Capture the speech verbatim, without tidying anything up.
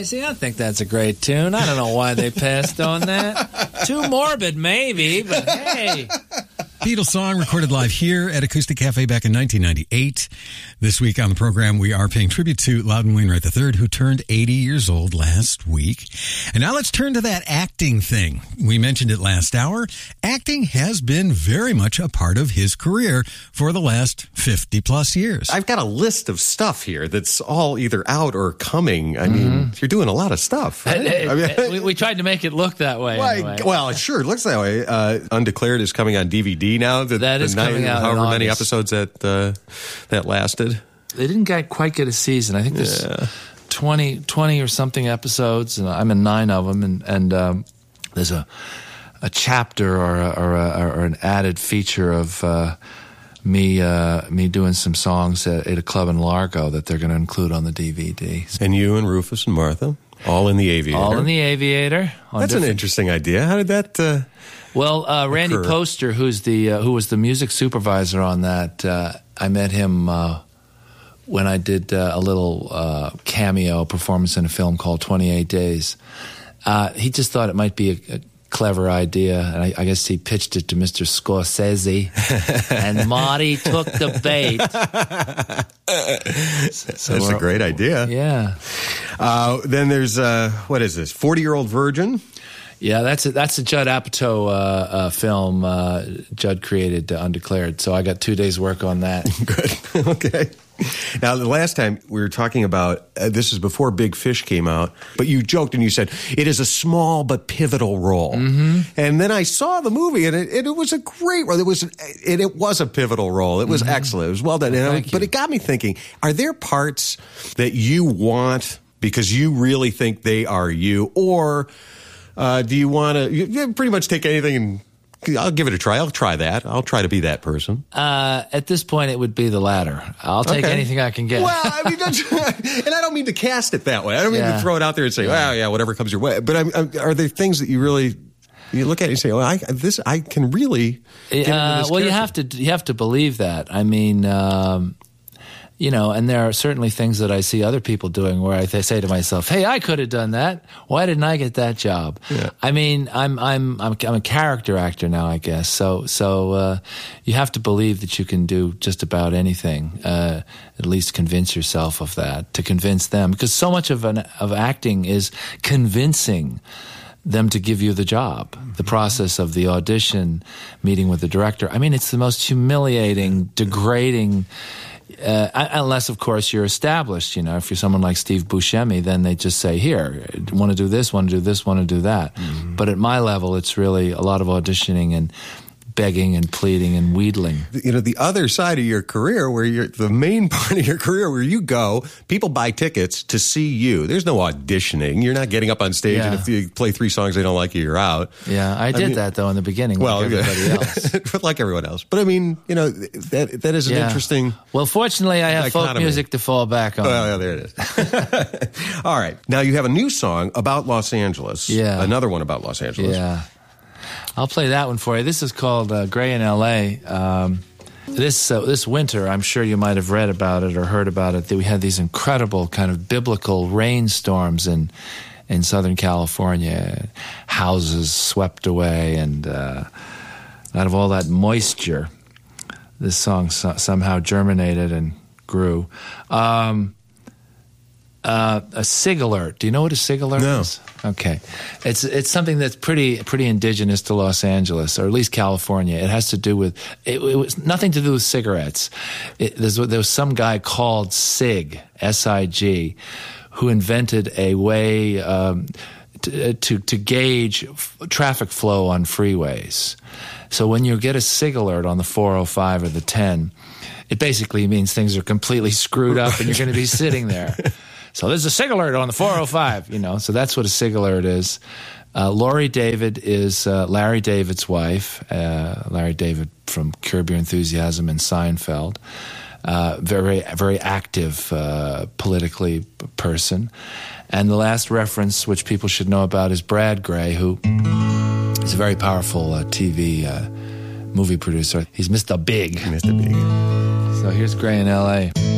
I see. I think that's a great tune. I don't know why they passed on that. Too morbid, maybe, but hey. Beatles song recorded live here at Acoustic Cafe back in nineteen ninety-eight. This week on the program, we are paying tribute to Loudon Wainwright the third, who turned eighty years old last week. And now let's turn to that acting thing. We mentioned it last hour. Acting has been very much a part of his career for the last fifty plus years. I've got a list of stuff here that's all either out or coming. I mean, mm-hmm. you're doing a lot of stuff. Right? It, it, I mean, we, we tried to make it look that way. Well, anyway. well it sure looks that way. Uh, Undeclared is coming on D V D now. The, that is the coming nine, out however in many August. episodes that uh, that lasted. They didn't get, quite get a season. I think there's yeah. twenty, twenty or something episodes, and I'm in nine of them. And, and um, there's a a chapter or a, or, a, or an added feature of uh, me uh, me doing some songs at, at a club in Largo that they're going to include on the D V D. And you and Rufus and Martha, all in the Aviator. All in the Aviator. That's an interesting idea. How did that? Uh, well, uh, Randy occur? Poster, who's the uh, who was the music supervisor on that, uh, I met him uh, when I did uh, a little uh, cameo performance in a film called twenty-eight days. Uh, he just thought it might be a, a clever idea, and I, I guess he pitched it to Mister Scorsese, and Marty took the bait. So That's a great idea. Yeah. Uh, then there's, uh, what is this, forty-Year-Old Virgin? Yeah, that's a, that's a Judd Apatow uh, uh, film uh, Judd created, uh, Undeclared. So I got two days' work on that. Good. Okay. Now, the last time we were talking about, uh, this is before Big Fish came out, but you joked and you said, it is a small but pivotal role. Mm-hmm. And then I saw the movie, and it, it, it was a great role. It was, it, it was a pivotal role. It was mm-hmm. excellent. It was well done. Well, and I, but it got me thinking, are there parts that you want because you really think they are you, or uh, do you want to you, you pretty much take anything and I'll give it a try. I'll try that. I'll try to be that person. Uh, at this point, it would be the latter. I'll take okay. anything I can get. Well, I mean, don't you, and I don't mean to cast it that way. I don't mean yeah. to throw it out there and say, yeah. well, yeah, whatever comes your way. But I'm, I'm, are there things that you really, you look at it and say, oh, I, this, I can really get uh, into this Well, character. you have to, you have to believe that. I mean, um, you know, and there are certainly things that I see other people doing where I th- say to myself, "Hey, I could have done that. Why didn't I get that job?" Yeah. I mean, I'm I'm I'm I'm a character actor now, I guess. So so uh, you have to believe that you can do just about anything. Uh, at least convince yourself of that. To convince them, because so much of an of acting is convincing them to give you the job. The process of the audition, meeting with the director. I mean, it's the most humiliating, degrading. Uh, unless, of course, you're established. You know, if you're someone like Steve Buscemi, then they just say, here, want to do this, want to do this, want to do that. Mm-hmm. But at my level, it's really a lot of auditioning and begging and pleading and wheedling. You know, the other side of your career, where you're the main part of your career, where you go, people buy tickets to see you. There's no auditioning. You're not getting up on stage, yeah. and if you play three songs they don't like you, you're out. Yeah, I did I mean, that, though, in the beginning, well, like everybody yeah. else. like everyone else. But, I mean, you know, that that is an yeah. interesting Well, fortunately, I have dichotomy. folk music to fall back on. Well, yeah, there it is. All right. Now, you have a new song about Los Angeles. Yeah. Another one about Los Angeles. Yeah. I'll play that one for you. This is called uh, Gray in L A. Um, this uh, this winter, I'm sure you might have read about it or heard about it, that we had these incredible kind of biblical rainstorms in in Southern California. Houses swept away, and uh, out of all that moisture, this song so- somehow germinated and grew. Um, Uh, a SIG alert. Do you know what a SIG alert no. is? Okay. It's it's something that's pretty pretty indigenous to Los Angeles, or at least California. It has to do with, it, it was nothing to do with cigarettes. It, there's, there was some guy called SIG, S I G, who invented a way um, to, to, to gauge f- traffic flow on freeways. So when you get a SIG alert on the four oh five or the ten, it basically means things are completely screwed up and you're going to be sitting there. So there's a SIG alert on the four oh five, you know. So that's what a SIG alert is. Uh, Laurie David is uh, Larry David's wife. Uh, Larry David from Curb Your Enthusiasm and Seinfeld. Uh, very, very active uh, politically person. And the last reference, which people should know about, is Brad Gray, who is a very powerful uh, T V uh, movie producer. He's Mister Big. Mister Big. So here's Gray in L A